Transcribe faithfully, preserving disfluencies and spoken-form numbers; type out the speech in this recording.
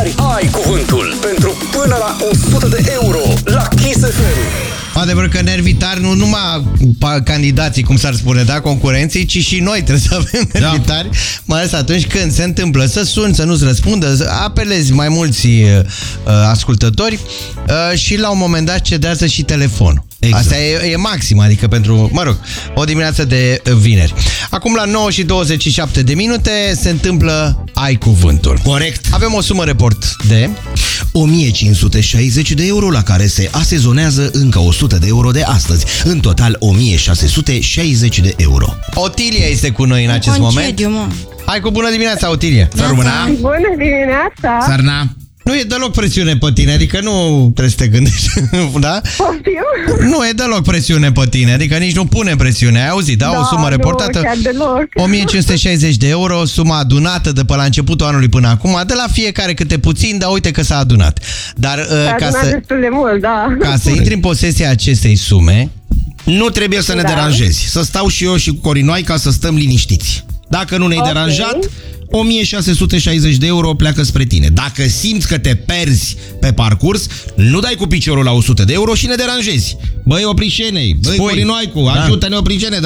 vineri ai cuvântul pentru până la o sută de euro la Kiss F M. Adevăr că nervii tari nu numai candidații, cum s-ar spune, da, concurenții, ci și noi trebuie să avem nervii da. tari, mai ales atunci când se întâmplă să suni, să nu-ți răspundă, să apelezi mai mulți uh, ascultători uh, și la un moment dat cedează și telefonul. Exact. Asta e, e maxim, adică pentru, mă rog, o dimineață de vineri. Acum la nouă și douăzeci și șapte de minute se întâmplă Ai Cuvântul. Corect. Avem o sumă report de o mie cinci sute șaizeci de euro la care se asezonează încă o sută de euro de astăzi. În total o mie șase sute șaizeci de euro. Otilia este cu noi în acest concediu, moment. Mă. Hai cu bună dimineața, Otilia. Să rămână. Bună dimineața! Sarna. Nu e deloc presiune pe tine, adică nu trebuie să te gândești, da? Poftim? Nu e deloc presiune pe tine, adică nici nu pune presiune. Ai auzit, da? Da, O sumă nu, reportată. chiar deloc. o mie cinci sute șaizeci de euro, suma adunată de pe la începutul anului până acum, de la fiecare câte puțin, dar uite că s-a adunat. Dar uh, S-a ca adunat să, destul de mult, da. ca să intri în posesia acestei sume, Nu trebuie să ne Da. deranjezi. Să stau și eu și cu Corinoi ca să stăm liniștiți. Dacă nu ne-ai Ok. deranjat, o mie șase sute șaizeci de euro pleacă spre tine. Dacă simți că te perzi pe parcurs, nu dai cu piciorul la o sută de euro și ne deranjezi. Băi, Oprișenei, băi, Spui. Corinoicu, Da. ajută-ne, Oprișene,